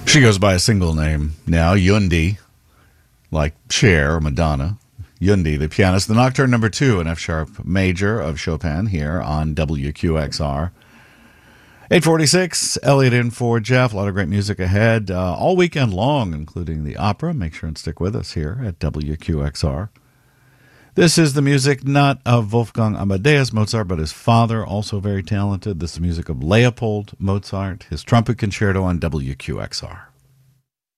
She goes by a single name now, Yundi, like Cher or Madonna. Yundi, the pianist, the Nocturne number 2 in F sharp major of Chopin here on WQXR. 8:46, Elliot in for Jeff. A lot of great music ahead all weekend long, including the opera. Make sure and stick with us here at WQXR. This is the music not of Wolfgang Amadeus Mozart, but his father, also very talented. This is the music of Leopold Mozart, his trumpet concerto on WQXR.